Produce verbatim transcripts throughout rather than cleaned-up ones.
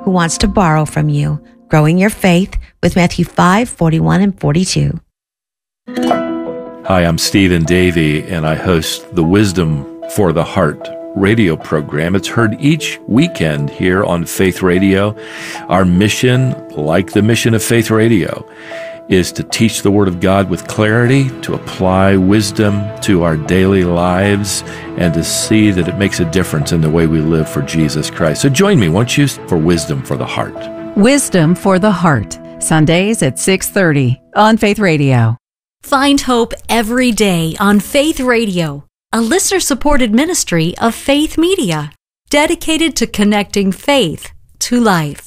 who wants to borrow from you. Growing Your Faith with Matthew five, forty-one and forty-two. Hi, I'm Stephen Davey, and I host the Wisdom for the Heart radio program. It's heard each weekend here on Faith Radio. Our mission, like the mission of Faith Radio, is to teach the Word of God with clarity, to apply wisdom to our daily lives, and to see that it makes a difference in the way we live for Jesus Christ. So join me, won't you, for Wisdom for the Heart. Wisdom for the Heart, Sundays at six thirty on Faith Radio. Find hope every day on Faith Radio, a listener-supported ministry of Faith Media, dedicated to connecting faith to life.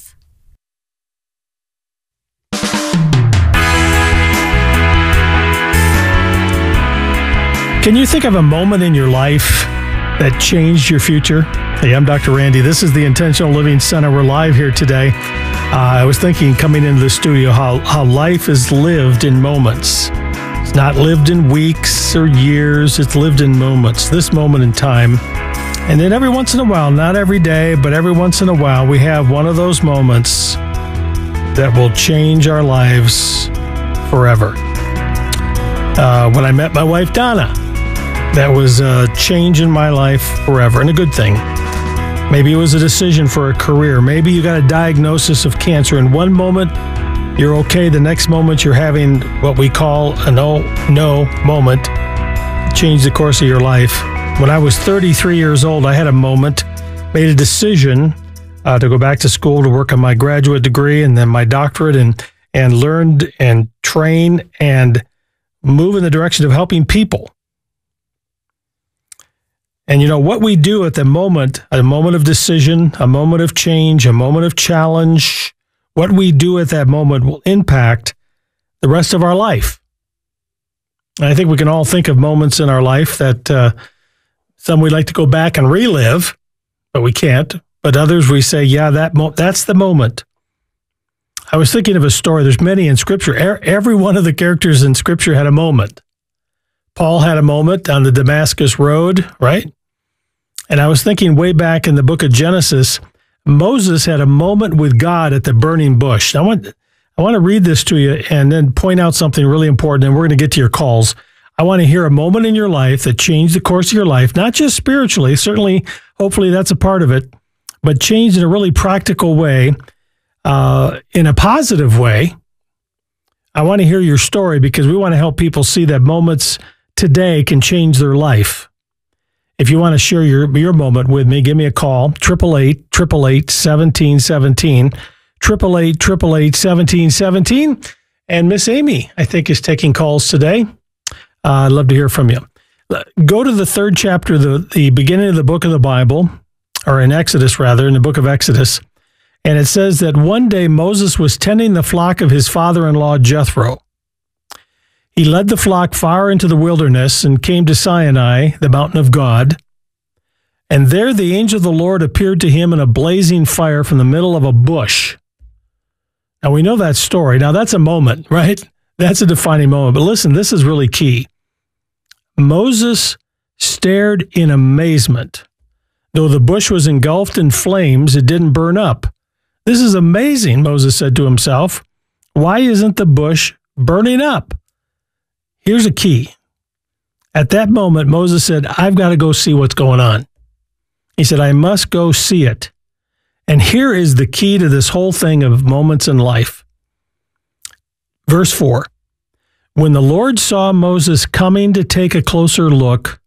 Can you think of a moment in your life that changed your future? Hey, I'm Doctor Randy. This is the Intentional Living Center. We're live here today. Uh, I was thinking coming into the studio how, how life is lived in moments. It's not lived in weeks or years. It's lived in moments, this moment in time. And then every once in a while, not every day, but every once in a while, we have one of those moments that will change our lives forever. Uh, when I met my wife, Donna, that was a change in my life forever, and a good thing. Maybe it was a decision for a career. Maybe you got a diagnosis of cancer. In one moment, you're okay. The next moment, you're having what we call a no, no moment. Change the course of your life. When I was thirty-three years old, I had a moment, made a decision uh, to go back to school to work on my graduate degree and then my doctorate, and and learned and train and move in the direction of helping people. And you know, what we do at the moment, a moment of decision, a moment of change, a moment of challenge, what we do at that moment will impact the rest of our life. And I think we can all think of moments in our life that uh, some we'd like to go back and relive, but we can't. But others we say, yeah, that mo- that's the moment. I was thinking of a story. There's many in Scripture. Every one of the characters in Scripture had a moment. Paul had a moment on the Damascus Road, right? And I was thinking way back in the book of Genesis, Moses had a moment with God at the burning bush. I want, I want to read this to you and then point out something really important, and we're going to get to your calls. I want to hear a moment in your life that changed the course of your life, not just spiritually, certainly, hopefully that's a part of it, but changed in a really practical way, uh, in a positive way. I want to hear your story because we want to help people see that moments today can change their life. If you want to share your, your moment with me, give me a call, eight eight eight, eight eight eight, one seven one seven, eight eight eight, eight eight eight, one seven one seven. And Miss Amy, I think, is taking calls today. Uh, I'd love to hear from you. Go to the third chapter, the, the beginning of the book of the Bible, or in Exodus, rather, in the book of Exodus. And it says that one day Moses was tending the flock of his father-in-law, Jethro. He led the flock far into the wilderness and came to Sinai, the mountain of God. And there the angel of the Lord appeared to him in a blazing fire from the middle of a bush. Now, we know that story. Now, that's a moment, right? That's a defining moment. But listen, this is really key. Moses stared in amazement. Though the bush was engulfed in flames, it didn't burn up. This is amazing, Moses said to himself. Why isn't the bush burning up? Here's a key. At that moment, Moses said, I've got to go see what's going on. He said, I must go see it. And here is the key to this whole thing of moments in life. Verse four, when the Lord saw Moses coming to take a closer look,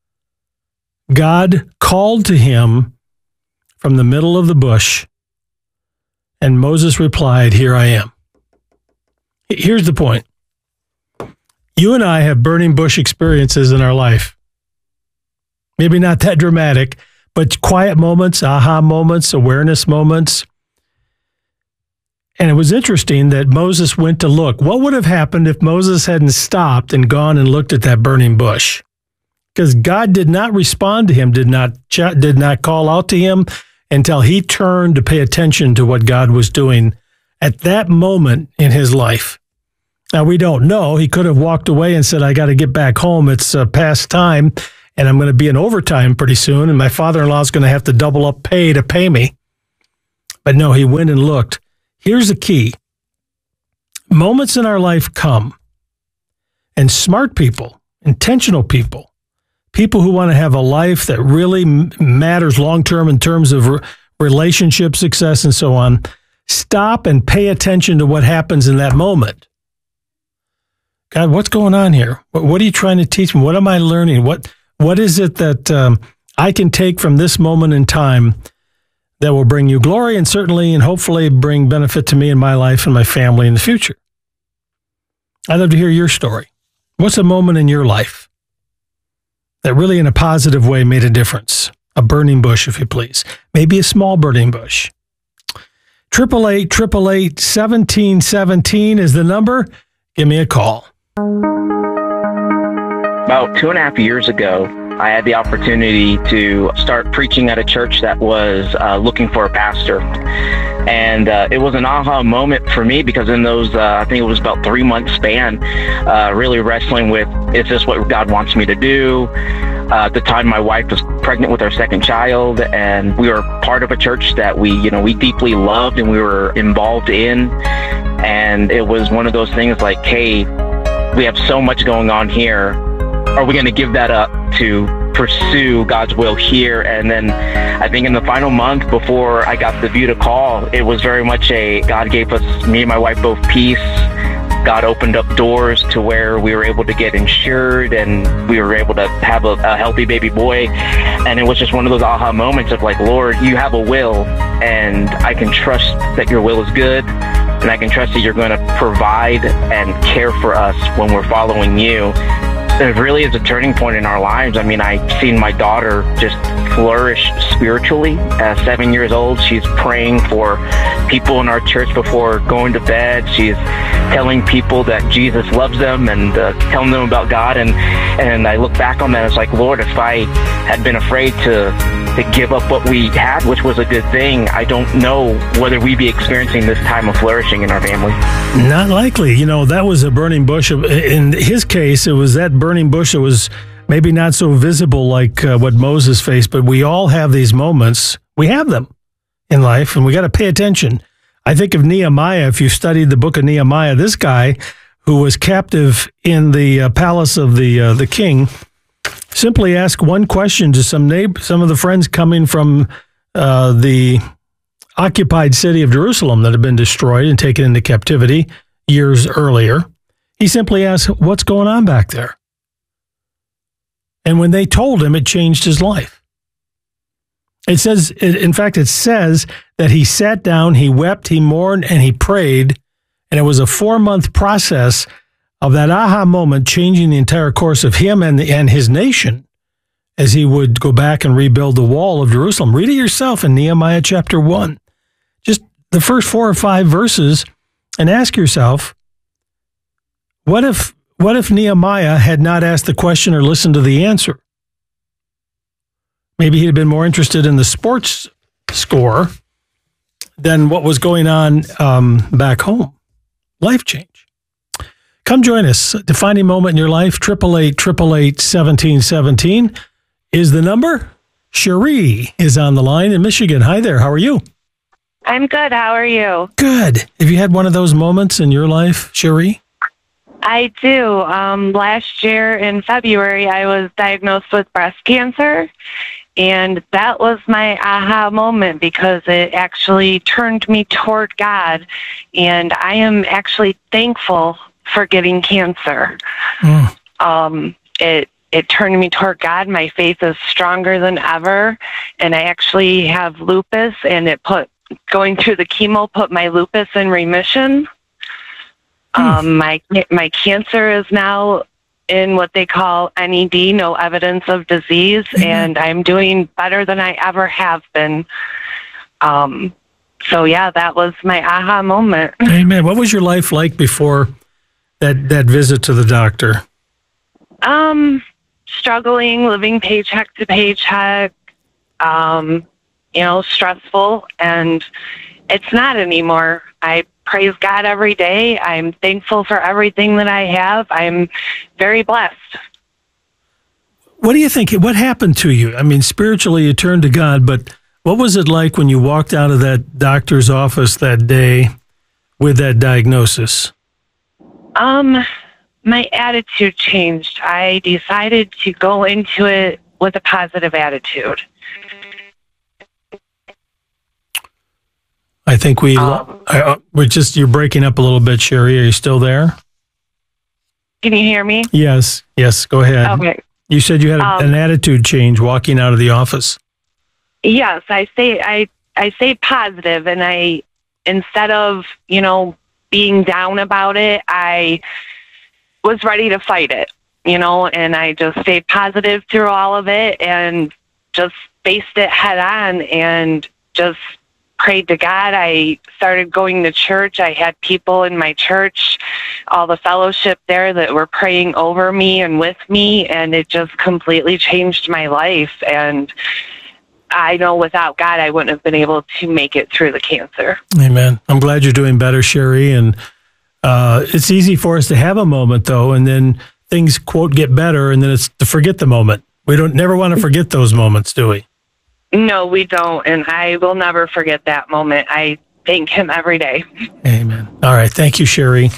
God called to him from the middle of the bush, and Moses replied, here I am. Here's the point. You and I have burning bush experiences in our life. Maybe not that dramatic, but quiet moments, aha moments, awareness moments. And it was interesting that Moses went to look. What would have happened if Moses hadn't stopped and gone and looked at that burning bush? Because God did not respond to him, did not ch- did not call out to him until he turned to pay attention to what God was doing at that moment in his life. Now, we don't know. He could have walked away and said, I got to get back home. It's uh, past time, and I'm going to be in overtime pretty soon, and my father-in-law is going to have to double up pay to pay me. But no, he went and looked. Here's the key. Moments in our life come, and smart people, intentional people, people who want to have a life that really matters long-term in terms of re- relationship success and so on, stop and pay attention to what happens in that moment. God, what's going on here? What, what are you trying to teach me? What am I learning? What What is it that um, I can take from this moment in time that will bring you glory and certainly and hopefully bring benefit to me and my life and my family in the future? I'd love to hear your story. What's a moment in your life that really in a positive way made a difference? A burning bush, if you please. Maybe a small burning bush. Triple eight, triple eight, seventeen seventeen is the number. Give me a call. About two and a half years ago, I had the opportunity to start preaching at a church that was uh, looking for a pastor. And uh, it was an aha moment for me because in those, uh, I think it was about three month span, uh, really wrestling with, is this what God wants me to do? Uh, at the time, my wife was pregnant with our second child, and we were part of a church that we, you know, we deeply loved and we were involved in. And it was one of those things like, hey, we have so much going on here. Are we going to give that up to pursue God's will here? And then I think in the final month before I got the view to call, it was very much a, God gave us, me and my wife, both peace. God opened up doors to where we were able to get insured and we were able to have a, a healthy baby boy. And it was just one of those aha moments of like, Lord, you have a will and I can trust that your will is good. And I can trust that you're going to provide and care for us when we're following you. It really is a turning point in our lives. I mean, I've seen my daughter just flourish spiritually. At seven years old, she's praying for people in our church before going to bed. She's telling people that Jesus loves them and uh, telling them about God. And, and I look back on that, it's like, Lord, if I had been afraid to to give up what we had, which was a good thing, I don't know whether we'd be experiencing this time of flourishing in our family. Not likely. You know, that was a burning bush. In his case, it was that burning bush that was maybe not so visible like uh, what Moses faced, but we all have these moments. We have them in life, and we got to pay attention. I think of Nehemiah. If you studied the book of Nehemiah, this guy who was captive in the uh, palace of the uh, the king, simply ask one question to some neighbor, some of the friends coming from uh, the occupied city of Jerusalem that had been destroyed and taken into captivity years earlier. He simply asked, what's going on back there? And when they told him, it changed his life. It says, in fact, it says that he sat down, he wept, he mourned, and he prayed. And it was a four-month process of that aha moment changing the entire course of him and, the, and his nation as he would go back and rebuild the wall of Jerusalem. Read it yourself in Nehemiah chapter one. Just the first four or five verses, and ask yourself, what if what if Nehemiah had not asked the question or listened to the answer? Maybe he'd have been more interested in the sports score than what was going on um, back home. Life change. Come join us. Defining moment in your life, eight eight eight, eight eight eight, seventeen seventeen is the number. Cherie is on the line in Michigan. Hi there. How are you? I'm good. How are you? Good. Have you had one of those moments in your life, Cherie? I do. Um, last year in February, I was diagnosed with breast cancer, and that was my aha moment because it actually turned me toward God, and I am actually thankful for getting cancer. Mm. Um, it it turned me toward God. My faith is stronger than ever, and I actually have lupus, and it put going through the chemo put my lupus in remission. Mm. Um, my my cancer is now in what they call N E D, no evidence of disease, mm-hmm. and I'm doing better than I ever have been. Um, so yeah, that was my aha moment. Amen. What was your life like before that that visit to the doctor? Um, struggling, living paycheck to paycheck, um, you know, stressful, and it's not anymore. I praise God every day. I'm thankful for everything that I have. I'm very blessed. What do you think? What happened to you? I mean, spiritually you turned to God, but What was it like when you walked out of that doctor's office that day with that diagnosis? Um, my attitude changed. I decided to go into it with a positive attitude. I think we, Um, I, we're just, you're breaking up a little bit, Sherry. Are you still there? Can you hear me? Yes, yes, go ahead. Okay. You said you had a, Um, an attitude change walking out of the office. Yes, I say I I say positive, and I instead of you know being down about it, I was ready to fight it, you know, and I just stayed positive through all of it, and just faced it head on, and just prayed to God. I started going to church. I had people in my church, all the fellowship there that were praying over me and with me, and it just completely changed my life. And I know without God, I wouldn't have been able to make it through the cancer. Amen. I'm glad you're doing better, Sherry. And uh, it's easy for us to have a moment, though, and then things, quote, get better, and then it's to forget the moment. We don't never want to forget those moments, do we? No, we don't, and I will never forget that moment. I thank Him every day. Amen. All right. Thank you, Sherry.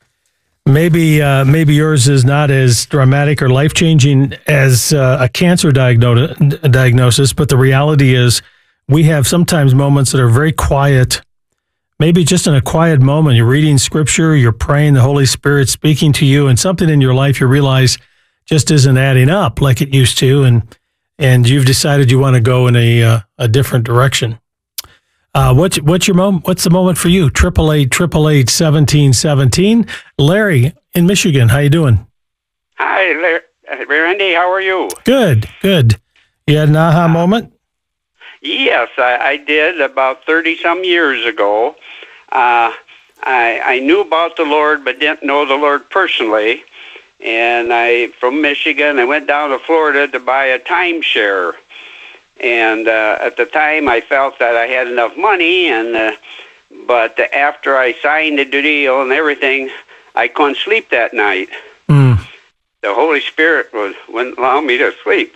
Maybe uh, maybe yours is not as dramatic or life-changing as uh, a cancer diagno- diagnosis, but the reality is we have sometimes moments that are very quiet. Maybe just in a quiet moment, you're reading Scripture, you're praying, the Holy Spirit speaking to you, and something in your life you realize just isn't adding up like it used to, and and you've decided you want to go in a uh, a different direction. Uh, what's what's your moment? What's the moment for you? Triple eight, triple eight, seventeen, seventeen. Larry in Michigan, how you doing? Hi, Larry. Randy. How are you? Good, good. You had an aha uh, moment? Yes, I, I did about thirty some years ago. Uh, I I knew about the Lord, but didn't know the Lord personally. And I, from Michigan, I went down to Florida to buy a timeshare. And uh, at the time, I felt that I had enough money, and uh, but after I signed the deal and everything, I couldn't sleep that night. Mm. The Holy Spirit was, wouldn't allow me to sleep.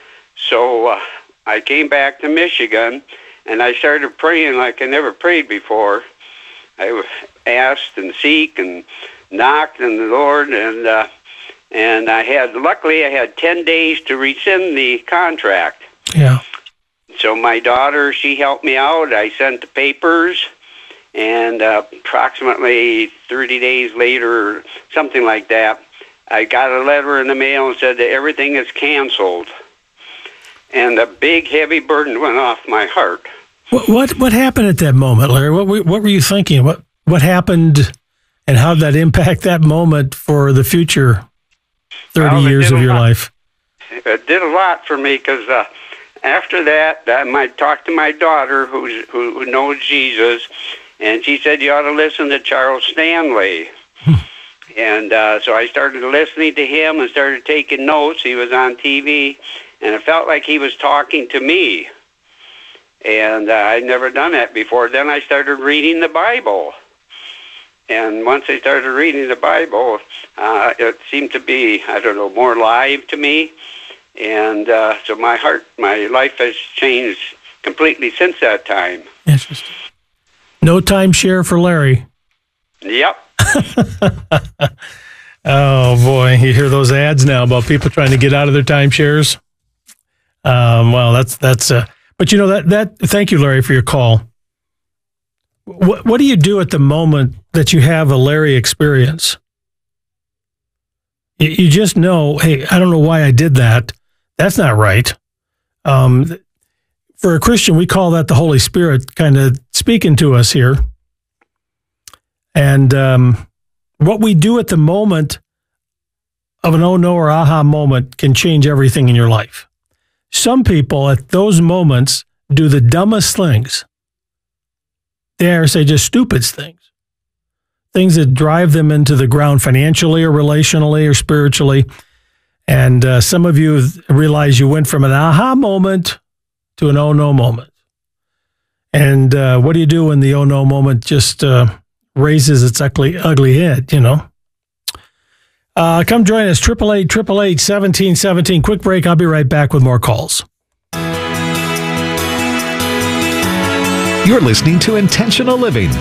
So uh, I came back to Michigan, and I started praying like I never prayed before. I asked and seek and knocked on the Lord, and uh, and I had, luckily, I had ten days to rescind the contract. Yeah. So my daughter, she helped me out. I sent the papers, and uh, approximately thirty days later, something like that, I got a letter in the mail and said that everything is canceled. And a big, heavy burden went off my heart. What what, what happened at that moment, Larry? What were, what were you thinking? What what happened, and how did that impact that moment for the future thirty well, years of your lot. life? It did a lot for me, because uh, after that, I talked to my daughter, who's, who, who knows Jesus, and she said, you ought to listen to Charles Stanley. And uh, so I started listening to him and started taking notes. He was on T V, and it felt like he was talking to me. And uh, I'd never done that before. Then I started reading the Bible. And once I started reading the Bible, uh, it seemed to be, I don't know, more live to me. And uh, so my heart, my life has changed completely since that time. Interesting. No timeshare for Larry. Yep. Oh, boy. You hear those ads now about people trying to get out of their timeshares? Um, well, that's, that's, uh, but you know, that, that, thank you, Larry, for your call. What, what do you do at the moment that you have a Larry experience? You, you just know, hey, I don't know why I did that. That's not right. Um, for a Christian, we call that the Holy Spirit kind of speaking to us here. And um, what we do at the moment of an oh no or aha moment can change everything in your life. Some people at those moments do the dumbest things. Dare say just stupid things. Things that drive them into the ground financially or relationally or spiritually. And uh, some of you realize you went from an aha moment to an oh no moment. And uh, what do you do when the oh no moment just uh, raises its ugly, ugly head, you know? Uh, come join us, triple eight, triple eight, seventeen seventeen. Quick break. I'll be right back with more calls. You're listening to Intentional Living